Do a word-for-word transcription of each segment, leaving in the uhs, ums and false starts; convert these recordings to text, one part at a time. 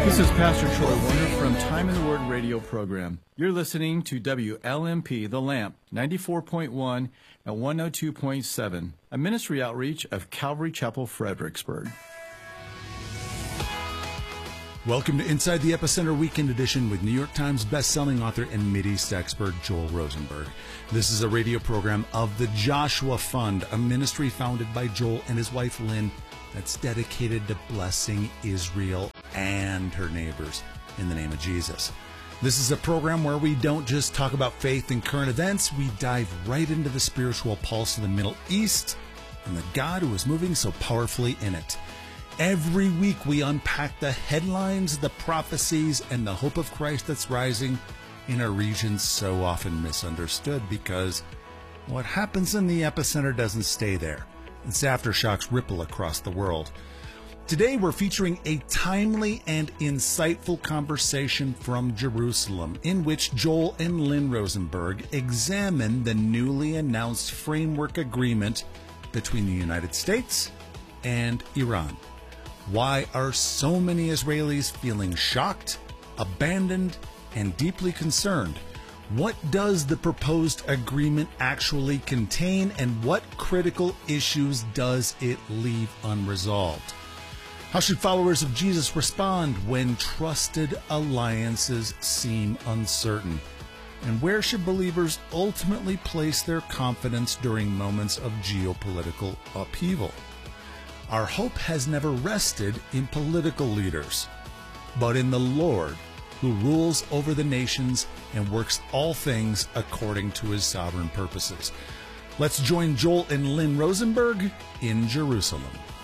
This is Pastor Troy Warner from Time in the Word radio program. You're listening to W L M P The Lamp, ninety-four point one and one oh two point seven, a ministry outreach of Calvary Chapel, Fredericksburg. Welcome to Inside the Epicenter Weekend Edition with New York Times bestselling author and Mideast expert Joel Rosenberg. This is a radio program of the Joshua Fund, a ministry founded by Joel and his wife Lynn that's dedicated to blessing Israel and her neighbors in the name of Jesus. This is a program where we don't just talk about faith and current events, we dive right into the spiritual pulse of the Middle East and the God who is moving so powerfully in it. Every week we unpack the headlines, the prophecies, and the hope of Christ that's rising in a region so often misunderstood because what happens in the epicenter doesn't stay there. Its aftershocks ripple across the world. Today we're featuring a timely and insightful conversation from Jerusalem in which Joel and Lynn Rosenberg examine the newly announced framework agreement between the United States and Iran. Why are so many Israelis feeling shocked, abandoned, and deeply concerned? What does the proposed agreement actually contain, and what critical issues does it leave unresolved? How should followers of Jesus respond when trusted alliances seem uncertain? And where should believers ultimately place their confidence during moments of geopolitical upheaval? Our hope has never rested in political leaders, but in the Lord, who rules over the nations and works all things according to his sovereign purposes. Let's join Joel and Lynn Rosenberg in Jerusalem.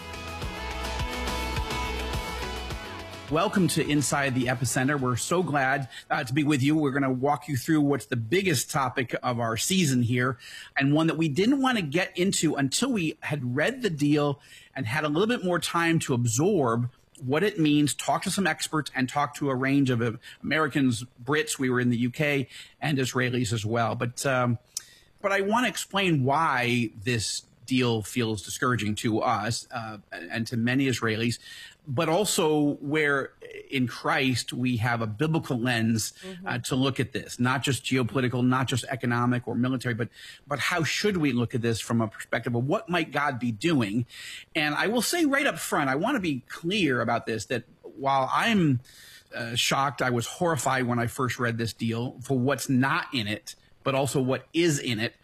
Welcome to Inside the Epicenter. We're so glad uh, to be with you. We're going to walk you through what's the biggest topic of our season here, and one that we didn't want to get into until we had read the deal and had a little bit more time to absorb what it means, talk to some experts, and talk to a range of uh, Americans, Brits, we were in the U K, and Israelis as well. But, um, but I want to explain why this deal feels discouraging to us uh, and to many Israelis, but also where in Christ we have a biblical lens mm-hmm. uh, to look at this, not just geopolitical, not just economic or military, but but how should we look at this from a perspective of what might God be doing? And I will say right up front, I want to be clear about this, that while I'm uh, shocked, I was horrified when I first read this deal for what's not in it, but also what is in it.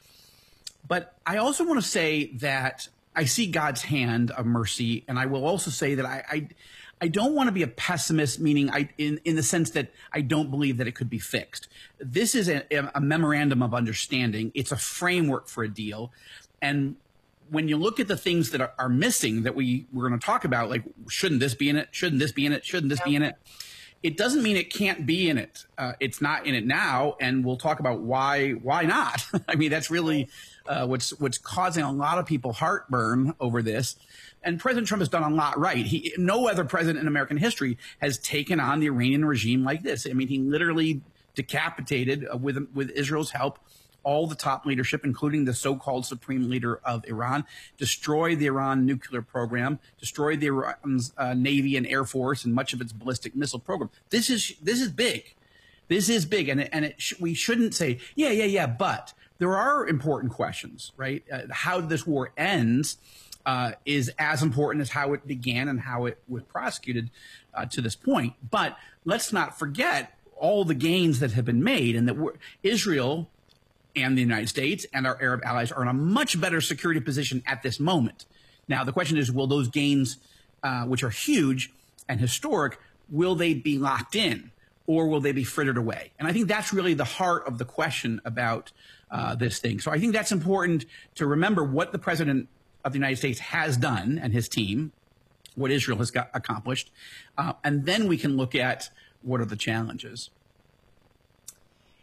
But I also want to say that I see God's hand of mercy, and I will also say that I, I, I don't want to be a pessimist, meaning I, in, in the sense that I don't believe that it could be fixed. This is a, a memorandum of understanding. It's a framework for a deal. And when you look at the things that are, are missing that we, we're going to talk about, like, shouldn't this be in it? Shouldn't this be in it? Shouldn't this be in it? It doesn't mean it can't be in it. Uh, it's not in it now, and we'll talk about why why not. I mean, that's really uh, what's what's causing a lot of people heartburn over this. And President Trump has done a lot right. He, no other president in American history has taken on the Iranian regime like this. I mean, he literally decapitated, uh, with with Israel's help, all the top leadership, including the so-called supreme leader of Iran, destroyed the Iran nuclear program, destroyed the Iran's uh, Navy and Air Force and much of its ballistic missile program. This is this is big. This is big. And, it, and it sh we shouldn't say, yeah, yeah, yeah, but there are important questions, right? Uh, how this war ends uh, is as important as how it began and how it was prosecuted uh, to this point. But let's not forget all the gains that have been made, and that we're, Israel and the United States and our Arab allies are in a much better security position at this moment. Now, the question is, will those gains, uh, which are huge and historic, will they be locked in, or will they be frittered away? And I think that's really the heart of the question about uh, this thing. So I think that's important to remember what the President of the United States has done and his team, what Israel has got accomplished, uh, and then we can look at what are the challenges.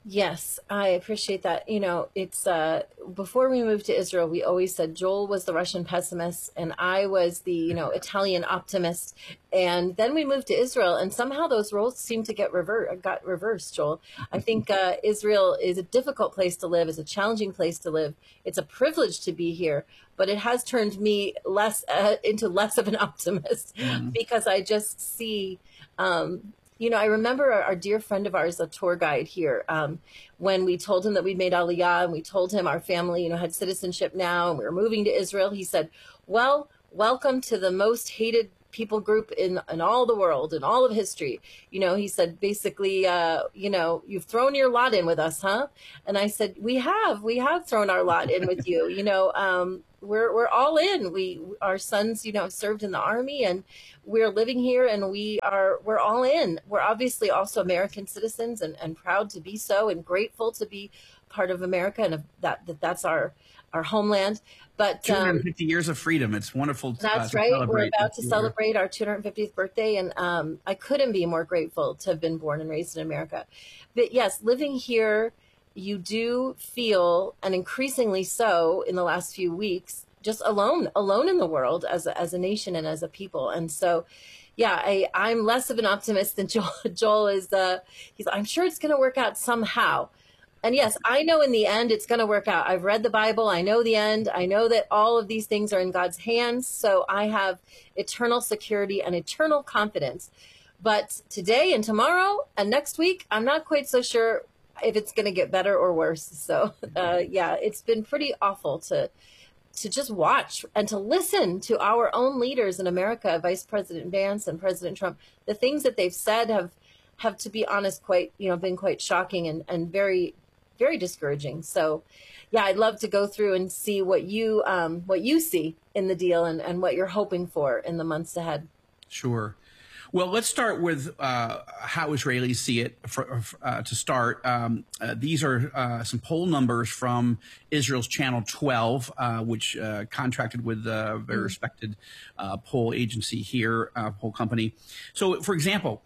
Yes, I appreciate that. You know, it's uh before we moved to Israel, we always said Joel was the Russian pessimist and I was the, you know, Italian optimist. And then we moved to Israel and somehow those roles seem to get revert got reversed, Joel. I think uh Israel is a difficult place to live, is a challenging place to live. It's a privilege to be here, but it has turned me less uh, into less of an optimist mm. because I just see um you know, I remember our, our dear friend of ours, a tour guide here, um, when we told him that we'd made Aliyah and we told him our family, you know, had citizenship now and we were moving to Israel. He said, well, welcome to the most hated people group in, in all the world, in all of history. You know, he said, basically, uh, you know, you've thrown your lot in with us, huh? And I said, we have, we have thrown our lot in with you. You know, um, we're, we're all in. We, our sons, you know, have served in the army and we're living here and we are, we're all in. We're obviously also American citizens and, and proud to be so and grateful to be part of America and that, that that's our, our homeland. But two hundred fifty um, years of freedom. It's wonderful. To, that's uh, to right. Celebrate. We're about to celebrate our two hundred fiftieth birthday. And um, I couldn't be more grateful to have been born and raised in America. But yes, living here, you do feel, and increasingly so in the last few weeks, just alone, alone in the world as a, as a nation and as a people. And so, yeah, I, I'm less of an optimist than Joel, Joel is. Uh, he's, I'm sure it's going to work out somehow. And yes, I know in the end it's going to work out. I've read the Bible. I know the end. I know that all of these things are in God's hands. So I have eternal security and eternal confidence. But today and tomorrow and next week, I'm not quite so sure if it's going to get better or worse. So uh, yeah, it's been pretty awful to to just watch and to listen to our own leaders in America, Vice President Vance and President Trump. The things that they've said have, have to be honest, quite, you know, been quite shocking and, and very, very discouraging. So yeah, I'd love to go through and see what you, um, what you see in the deal and, and what you're hoping for in the months ahead. Sure. Well, let's start with uh, how Israelis see it for, uh, to start. Um, uh, these are uh, some poll numbers from Israel's Channel twelve, uh, which uh, contracted with a very respected uh, poll agency here, uh, poll company. So, for example,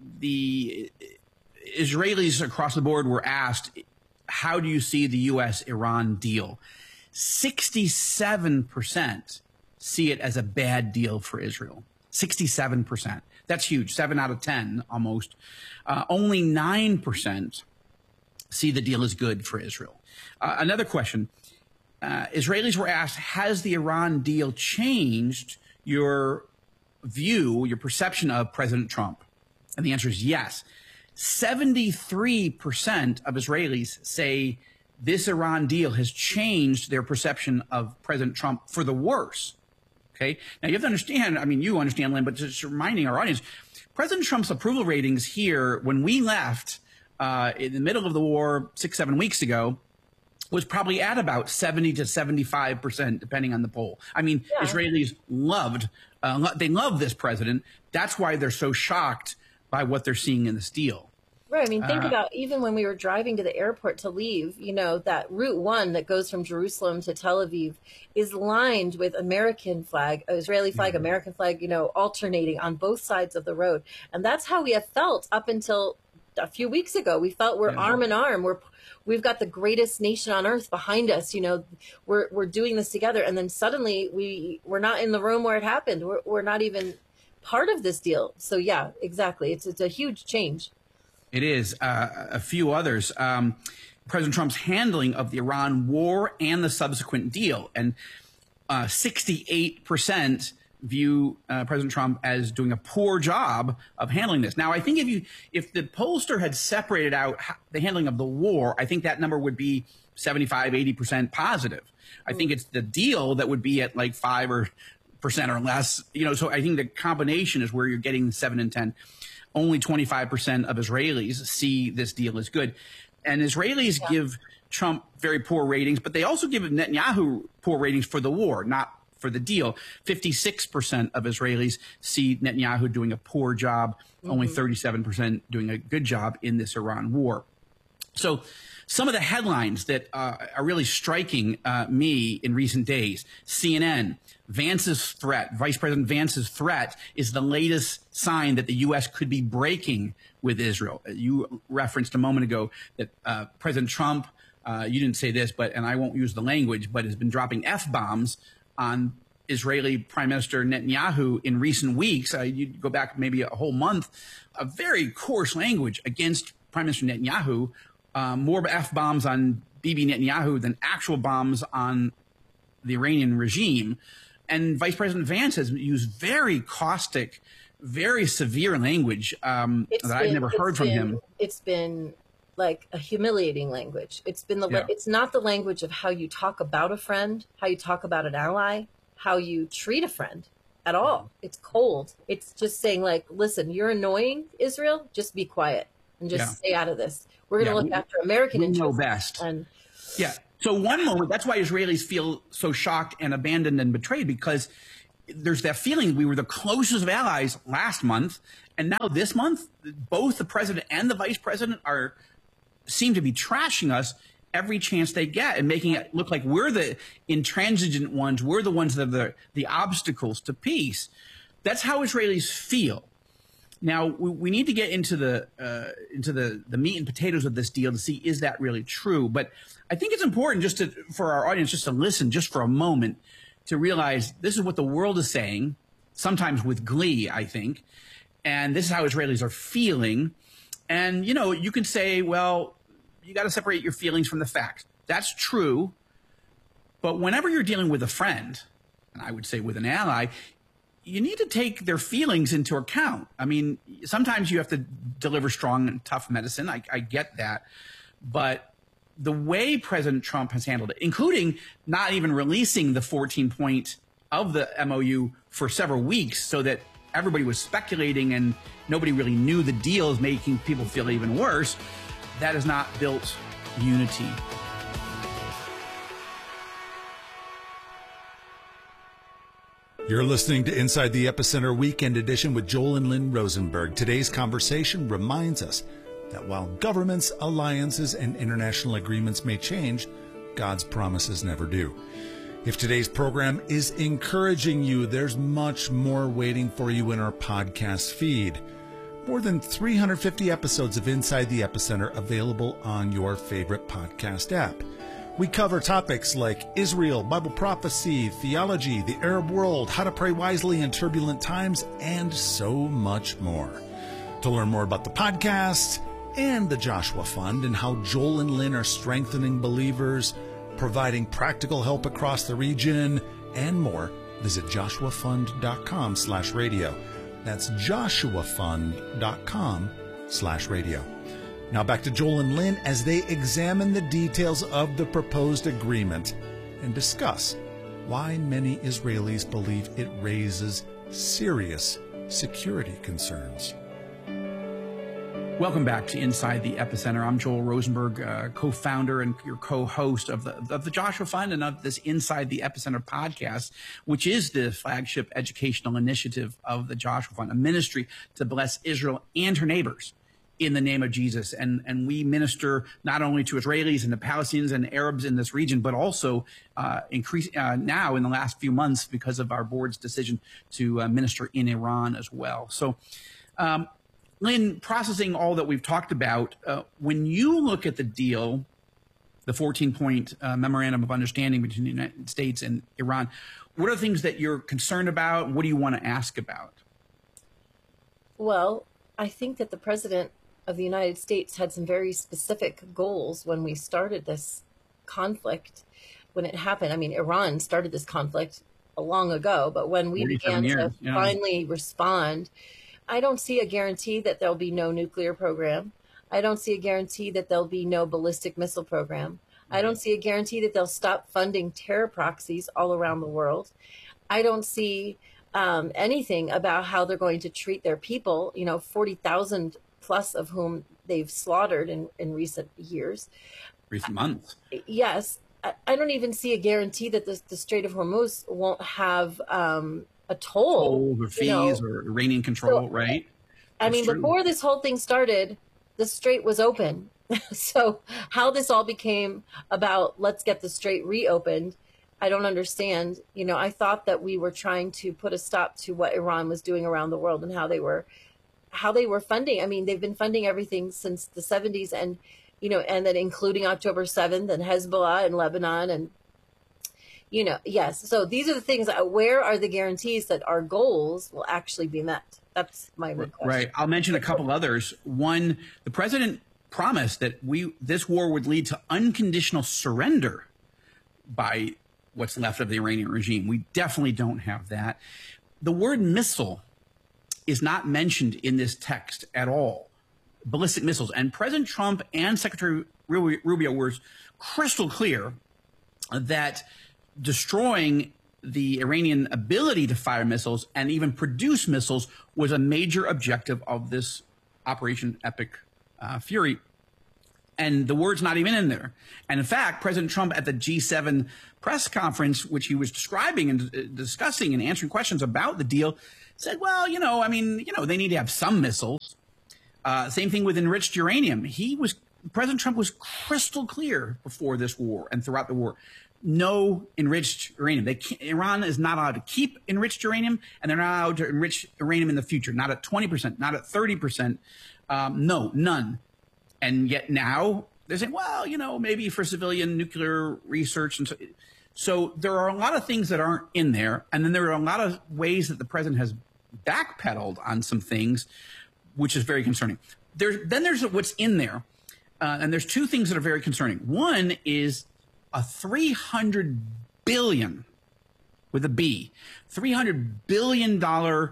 the Israelis across the board were asked, how do you see the U S Iran deal? sixty-seven percent see it as a bad deal for Israel. sixty-seven percent. That's huge. Seven out of ten, almost. Uh, only nine percent see the deal as good for Israel. Uh, another question. Uh, Israelis were asked, has the Iran deal changed your view, your perception of President Trump? And the answer is yes. seventy-three percent of Israelis say this Iran deal has changed their perception of President Trump for the worse. Okay. Now you have to understand, I mean, you understand, Lynn, but just reminding our audience, President Trump's approval ratings here, when we left uh, in the middle of the war six, seven weeks ago, was probably at about seventy to seventy-five percent, depending on the poll. I mean, yeah. Israelis loved, uh, they love this president. That's why they're so shocked by what they're seeing in this deal. Right. I mean, think uh, about even when we were driving to the airport to leave, you know, that Route one that goes from Jerusalem to Tel Aviv is lined with American flag, Israeli flag, mm-hmm. American flag, you know, alternating on both sides of the road. And that's how we have felt up until a few weeks ago. We felt we're yeah. arm in arm. We're we've got the greatest nation on earth behind us. You know, we're we're doing this together. And then suddenly we we're not in the room where it happened. We're we're not even part of this deal. So, yeah, exactly. It's it's a huge change. It is. Uh, a few others. Um, President Trump's handling of the Iran war and the subsequent deal. And uh, sixty-eight percent view uh, President Trump as doing a poor job of handling this. Now, I think if you if the pollster had separated out the handling of the war, I think that number would be seventy-five, eighty percent positive. I think it's the deal that would be at like five or percent or less. You know, so I think the combination is where you're getting the seven and ten. Only twenty-five percent of Israelis see this deal as good. And Israelis yeah. give Trump very poor ratings, but they also give Netanyahu poor ratings for the war, not for the deal. fifty-six percent of Israelis see Netanyahu doing a poor job, mm-hmm. only thirty-seven percent doing a good job in this Iran war. So some of the headlines that uh, are really striking uh, me in recent days: C N N, Vance's threat, Vice President Vance's threat is the latest sign that the U S could be breaking with Israel. You referenced a moment ago that uh, President Trump, uh, you didn't say this, but, and I won't use the language, but has been dropping F-bombs on Israeli Prime Minister Netanyahu in recent weeks. Uh, you go back maybe a whole month, a very coarse language against Prime Minister Netanyahu, uh, more F-bombs on Bibi Netanyahu than actual bombs on the Iranian regime. And Vice President Vance has used very caustic, very severe language um, that been, I've never heard from been, him. It's been like a humiliating language. It's been the. Yeah. It's not the language of how you talk about a friend, how you talk about an ally, how you treat a friend at all. It's cold. It's just saying like, listen, you're annoying, Israel. Just be quiet and just yeah. stay out of this. We're going to yeah, look we, after American we interests. Know best. And yeah. So one moment, that's why Israelis feel so shocked and abandoned and betrayed, because there's that feeling we were the closest of allies last month, and now this month, both the president and the vice president are seem to be trashing us every chance they get and making it look like we're the intransigent ones, we're the ones that are the, the obstacles to peace. That's how Israelis feel. Now, we, we need to get into the uh, into the, the meat and potatoes of this deal to see, is that really true? But I think it's important just to, for our audience just to listen just for a moment to realize this is what the world is saying, sometimes with glee, I think, and this is how Israelis are feeling. And, you know, you can say, well, you got to separate your feelings from the facts. That's true. But whenever you're dealing with a friend, and I would say with an ally, you need to take their feelings into account. I mean, sometimes you have to deliver strong and tough medicine. I, I get that. But the way President Trump has handled it, including not even releasing the fourteen point of the M O U for several weeks so that everybody was speculating and nobody really knew the deal, is making people feel even worse, that has not built unity. You're listening to Inside the Epicenter Weekend Edition with Joel and Lynn Rosenberg. Today's conversation reminds us that while governments, alliances, and international agreements may change, God's promises never do. If today's program is encouraging you, there's much more waiting for you in our podcast feed. More than three hundred fifty episodes of Inside the Epicenter available on your favorite podcast app. We cover topics like Israel, Bible prophecy, theology, the Arab world, how to pray wisely in turbulent times, and so much more. To learn more about the podcast and the Joshua Fund and how Joel and Lynn are strengthening believers, providing practical help across the region, and more, visit joshuafund.com slash radio. That's joshuafund.com slash radio. Now back to Joel and Lynn as they examine the details of the proposed agreement and discuss why many Israelis believe it raises serious security concerns. Welcome back to Inside the Epicenter. I'm Joel Rosenberg, uh, co-founder and your co-host of the, of the Joshua Fund and of this Inside the Epicenter podcast, which is the flagship educational initiative of the Joshua Fund, a ministry to bless Israel and her neighbors in the name of Jesus. And, and we minister not only to Israelis and the Palestinians and Arabs in this region, but also uh, increase uh, now in the last few months because of our board's decision to uh, minister in Iran as well. So, um, Lynn, processing all that we've talked about, uh, when you look at the deal, the fourteen-point uh, memorandum of understanding between the United States and Iran, what are the things that you're concerned about? What do you want to ask about? Well, I think that the president of the United States had some very specific goals when we started this conflict. When it happened, I mean, Iran started this conflict long ago, but when we began years, to yeah. finally respond, I don't see a guarantee that there'll be no nuclear program. I don't see a guarantee that there'll be no ballistic missile program. I don't see a guarantee that they'll stop funding terror proxies all around the world. I don't see um, anything about how they're going to treat their people, you know, forty thousand plus of whom they've slaughtered in, in recent years. Recent months. Yes. I, I don't even see a guarantee that the, the Strait of Hormuz won't have um, a toll. Toll or fees, you know, or Iranian control, so, right? I That's mean, true. Before this whole thing started, the Strait was open So how this all became about let's get the Strait reopened, I don't understand. You know, I thought that we were trying to put a stop to what Iran was doing around the world and how they were how they were funding. I mean, they've been funding everything since the seventies, and you know, and then including October seventh and Hezbollah and Lebanon, and you know, yes. So these are the things. Where are the guarantees that our goals will actually be met? That's my big question. Right. I'll mention a couple others. One, the president promised that we this war would lead to unconditional surrender by what's left of the Iranian regime. We definitely don't have that. The word missile is not mentioned in this text at all. Ballistic missiles. And President Trump and Secretary Rubio were crystal clear that destroying the Iranian ability to fire missiles and even produce missiles was a major objective of this Operation Epic uh, Fury. And the word's not even in there. And in fact, President Trump at the G seven press conference, which he was describing and discussing and answering questions about the deal, said, well, you know, I mean, you know, they need to have some missiles. Uh, same thing with enriched uranium. He was, President Trump was crystal clear before this war and throughout the war. No enriched uranium. They can't, Iran is not allowed to keep enriched uranium, and they're not allowed to enrich uranium in the future. Not at twenty percent, not at thirty percent. Um, no, none. And yet now they're saying, well, you know, maybe for civilian nuclear research. And so, so there are a lot of things that aren't in there. And then there are a lot of ways that the president has backpedaled on some things, which is very concerning. There's, then there's what's in there. Uh, and there's two things that are very concerning. One is a three hundred billion with a B, three hundred billion dollars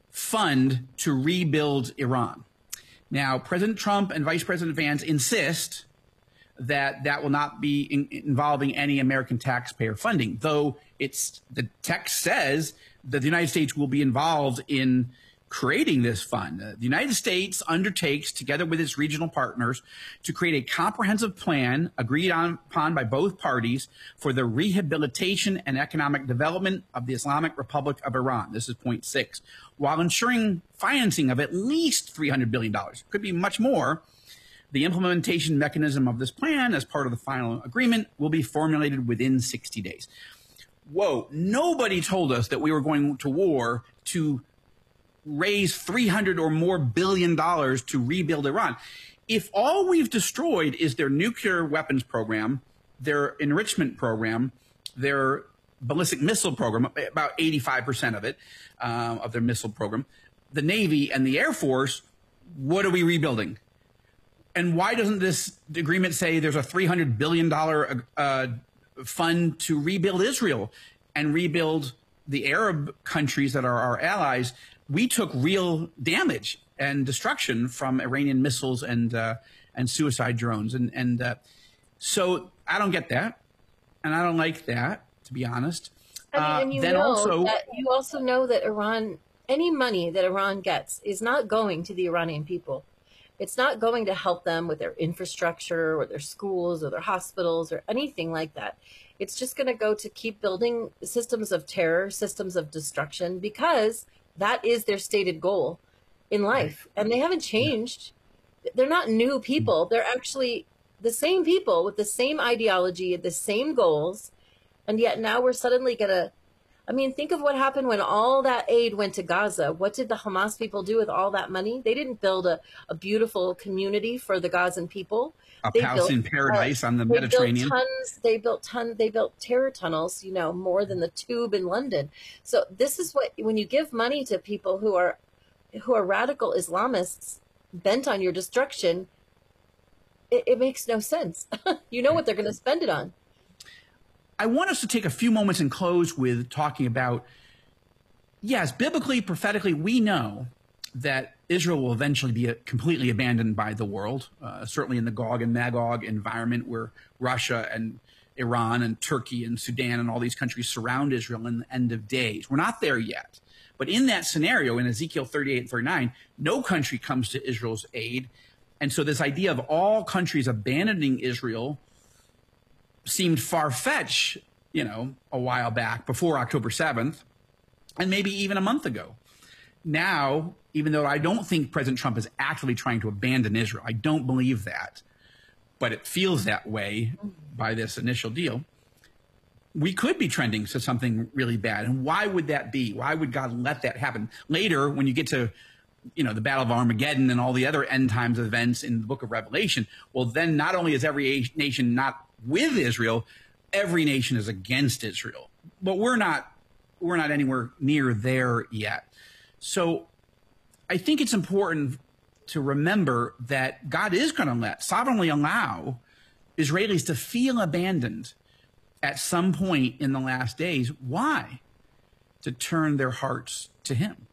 fund to rebuild Iran. Now, President Trump and Vice President Vance insist that that will not be in, involving any American taxpayer funding, though it's the text says that the United States will be involved in creating this fund. Uh, the United States undertakes, together with its regional partners, to create a comprehensive plan agreed on, upon by both parties for the rehabilitation and economic development of the Islamic Republic of Iran. This is point six. While ensuring financing of at least three hundred billion dollars, could be much more. The implementation mechanism of this plan, as part of the final agreement, will be formulated within sixty days. Whoa, nobody told us that we were going to war to raise three hundred or more billion dollars to rebuild Iran. If all we've destroyed is their nuclear weapons program, their enrichment program, their ballistic missile program, about eighty-five percent of it, um, of their missile program, the Navy and the Air Force, what are we rebuilding? And why doesn't this agreement say there's a three hundred billion dollars uh, fund to rebuild Israel and rebuild the Arab countries that are our allies? We took real damage and destruction from Iranian missiles and uh, and suicide drones. And, and uh, so I don't get that. And I don't like that, to be honest. I mean, and you, uh, then know also, that, you also know that Iran, any money that Iran gets is not going to the Iranian people. It's not going to help them with their infrastructure or their schools or their hospitals or anything like that. It's just going to go to keep building systems of terror, systems of destruction, because that is their stated goal in life. And they haven't changed. They're not new people. They're actually the same people with the same ideology, the same goals. And yet now we're suddenly going to, I mean, think of what happened when all that aid went to Gaza. What did the Hamas people do with all that money? They didn't build a, a beautiful community for the Gazan people. A they Palestinian built, paradise uh, on the they Mediterranean. Built tons, they built ton. They built terror tunnels. You know, more than the Tube in London. So this is what, when you give money to people who are who are radical Islamists bent on your destruction, it, it makes no sense. You know what they're going to spend it on. I want us to take a few moments and close with talking about, yes, biblically, prophetically, we know that Israel will eventually be completely abandoned by the world, uh, certainly in the Gog and Magog environment where Russia and Iran and Turkey and Sudan and all these countries surround Israel in the end of days. We're not there yet. But in that scenario, in Ezekiel thirty-eight and thirty-nine, no country comes to Israel's aid. And so this idea of all countries abandoning Israel seemed far-fetched, you know, a while back, before October seventh, and maybe even a month ago. Now, even though I don't think President Trump is actively trying to abandon Israel, I don't believe that. but it feels that way by this initial deal, we could be trending to something really bad. And why would that be? Why would God let that happen? Later, when you get to, you know, the Battle of Armageddon and all the other end times events in the book of Revelation, well, then not only is every nation not with Israel, every nation is against Israel. But we're not, we're not anywhere near there yet. So I think it's important to remember that God is going to let, sovereignly allow Israelis to feel abandoned at some point in the last days. Why? To turn their hearts to him.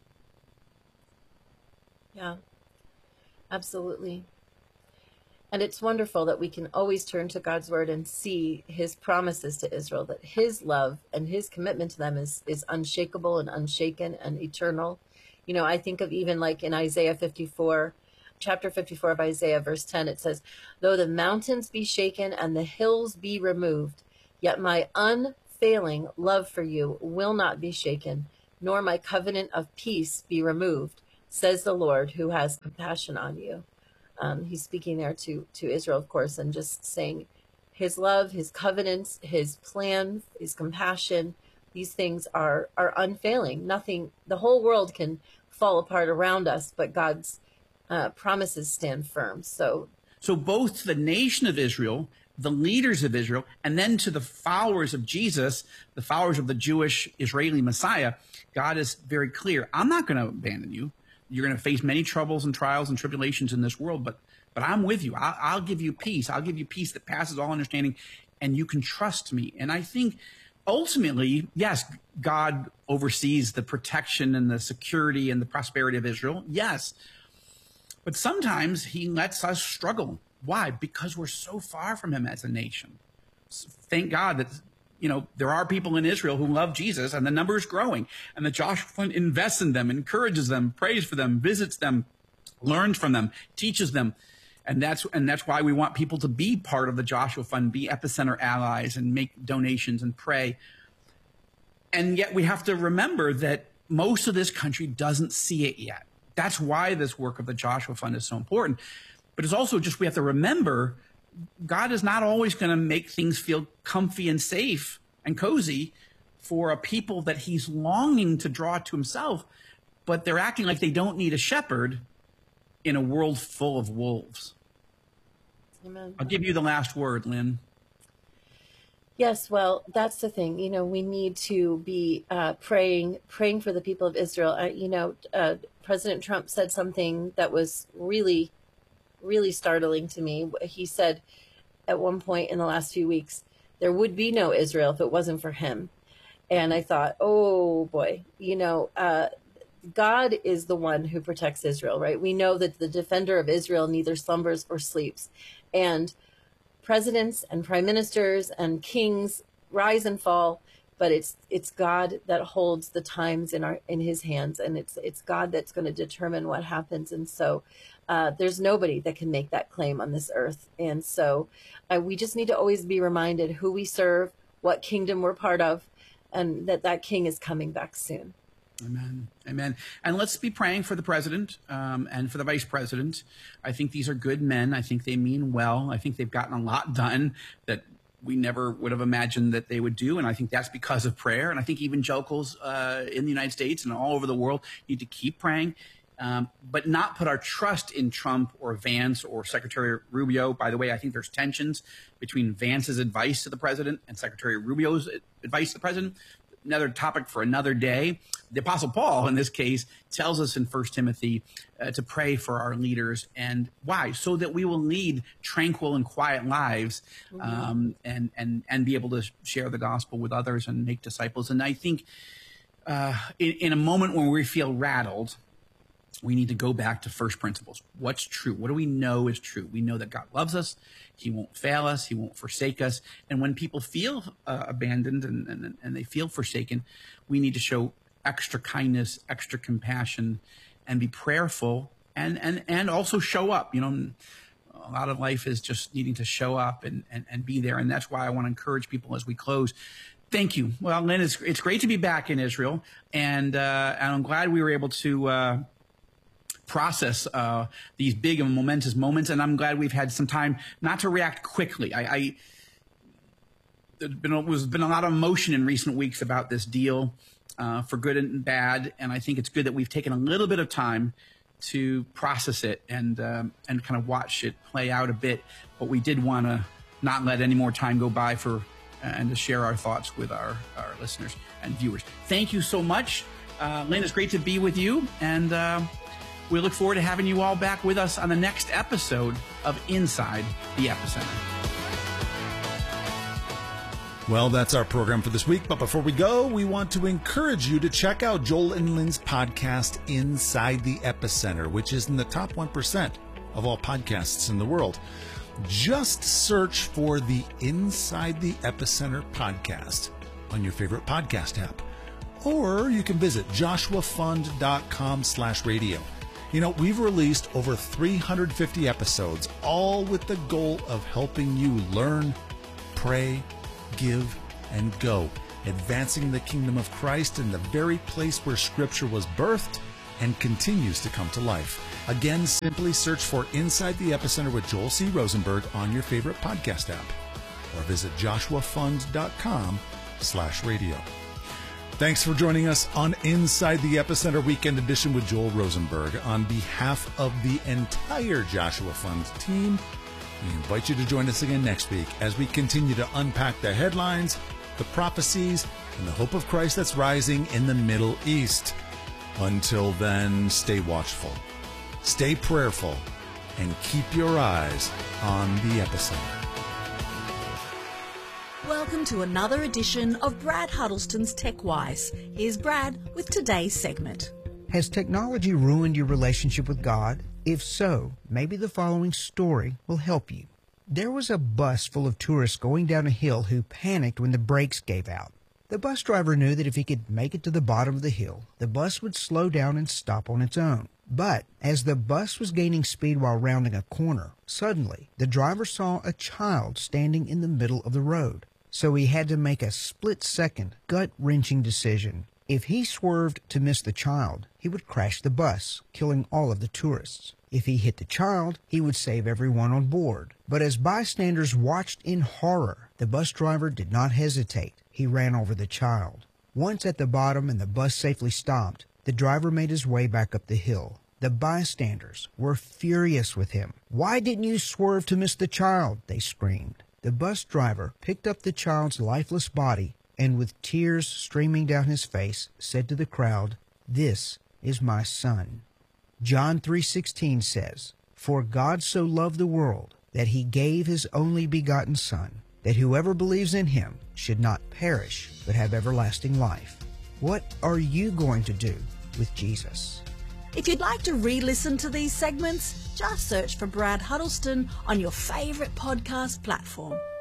Yeah, absolutely. And it's wonderful that we can always turn to God's word and see his promises to Israel, that his love and his commitment to them is, is unshakable and unshaken and eternal. You know, I think of even like in Isaiah fifty-four, chapter fifty-four of Isaiah, verse ten, it says, though the mountains be shaken and the hills be removed, yet my unfailing love for you will not be shaken, nor my covenant of peace be removed, says the Lord who has compassion on you. Um, he's speaking there to, to Israel, of course, and just saying his love, his covenants, his plan, his compassion, these things are, are unfailing. Nothing, the whole world can fall apart around us, but God's uh, promises stand firm. So, so both to the nation of Israel, the leaders of Israel, and then to the followers of Jesus, the followers of the Jewish Israeli Messiah, God is very clear. I'm not going to abandon you. You're going to face many troubles and trials and tribulations in this world, but but I'm with you. I'll, I'll give you peace. I'll give you peace that passes all understanding, and you can trust me. And I think ultimately, yes, God oversees the protection and the security and the prosperity of Israel. Yes. But sometimes he lets us struggle. Why? Because we're so far from him as a nation. Thank God that, you know, there are people in Israel who love Jesus, and the number is growing. And the Joshua Fund invests in them, encourages them, prays for them, visits them, learns from them, teaches them. And that's and that's why we want people to be part of the Joshua Fund, be Epicenter allies, and make donations and pray. And yet we have to remember that most of this country doesn't see it yet. That's why this work of the Joshua Fund is so important. But it's also just we have to remember God is not always going to make things feel comfy and safe and cozy for a people that he's longing to draw to himself, but they're acting like they don't need a shepherd in a world full of wolves. Amen. I'll give you the last word, Lynn. Yes, well, that's the thing. You know, we need to be uh, praying, praying for the people of Israel. Uh, you know, uh, President Trump said something that was really really startling to me. He said at one point in the last few weeks, there would be no Israel if it wasn't for him. And I thought, oh boy, you know, uh, God is the one who protects Israel, right? We know that the defender of Israel neither slumbers or sleeps. And presidents and prime ministers and kings rise and fall, but it's it's God that holds the times in our in his hands, and it's it's God that's going to determine what happens. And so uh, there's nobody that can make that claim on this earth. And so uh, we just need to always be reminded who we serve, what kingdom we're part of, and that that king is coming back soon. Amen. Amen. And let's be praying for the president um, and for the vice president. I think these are good men. I think they mean well. I think they've gotten a lot done that we never would have imagined that they would do. And I think that's because of prayer. And I think evangelicals uh, in the United States and all over the world need to keep praying, um, but not put our trust in Trump or Vance or Secretary Rubio. By the way, I think there's tensions between Vance's advice to the president and Secretary Rubio's advice to the president. Another topic for another day. The Apostle Paul, in this case, tells us in First Timothy uh, to pray for our leaders. And why? So that we will lead tranquil and quiet lives, um, mm-hmm. and, and, and be able to share the gospel with others and make disciples. And I think uh, in, in a moment when we feel rattled, we need to go back to first principles. What's true? What do we know is true? We know that God loves us. He won't fail us. He won't forsake us. And when people feel uh, abandoned and, and, and they feel forsaken, we need to show extra kindness, extra compassion, and be prayerful, and, and, and also show up. You know, a lot of life is just needing to show up and, and, and be there. And that's why I want to encourage people as we close. Thank you. Well, Lynn, it's, it's great to be back in Israel. And, uh, and I'm glad we were able to, uh, process uh, these big and momentous moments. And I'm glad we've had some time not to react quickly. I, I there's been, there's been a lot of emotion in recent weeks about this deal, uh, for good and bad. And I think it's good that we've taken a little bit of time to process it and um, and kind of watch it play out a bit. But we did want to not let any more time go by for uh, and to share our thoughts with our, our listeners and viewers. Thank you so much. Uh, Lynn, it's great to be with you. And uh, we look forward to having you all back with us on the next episode of Inside the Epicenter. Well, that's our program for this week. But before we go, we want to encourage you to check out Joel and Lynn's podcast, Inside the Epicenter, which is in the top one percent of all podcasts in the world. Just search for the Inside the Epicenter podcast on your favorite podcast app. Or you can visit joshuafund.com slash radio. You know, we've released over three hundred fifty episodes, all with the goal of helping you learn, pray, give, and go, advancing the kingdom of Christ in the very place where Scripture was birthed and continues to come to life. Again, simply search for Inside the Epicenter with Joel C. Rosenberg on your favorite podcast app, or visit joshuafund.com slash radio. Thanks for joining us on Inside the Epicenter Weekend Edition with Joel Rosenberg. On behalf of the entire Joshua Fund team, we invite you to join us again next week as we continue to unpack the headlines, the prophecies, and the hope of Christ that's rising in the Middle East. Until then, stay watchful, stay prayerful, and keep your eyes on the epicenter. Welcome to another edition of Brad Huddleston's TechWise. Here's Brad with today's segment. Has technology ruined your relationship with God? If so, maybe the following story will help you. There was a bus full of tourists going down a hill who panicked when the brakes gave out. The bus driver knew that if he could make it to the bottom of the hill, the bus would slow down and stop on its own. But as the bus was gaining speed while rounding a corner, suddenly the driver saw a child standing in the middle of the road. So he had to make a split-second, gut-wrenching decision. If he swerved to miss the child, he would crash the bus, killing all of the tourists. If he hit the child, he would save everyone on board. But as bystanders watched in horror, the bus driver did not hesitate. He ran over the child. Once at the bottom and the bus safely stopped, the driver made his way back up the hill. The bystanders were furious with him. "Why didn't you swerve to miss the child?" they screamed. The bus driver picked up the child's lifeless body and with tears streaming down his face, said to the crowd, "This is my son." John three sixteen says, "For God so loved the world that he gave his only begotten Son, that whoever believes in him should not perish, but have everlasting life." What are you going to do with Jesus? If you'd like to re-listen to these segments, just search for Brad Huddleston on your favorite podcast platform.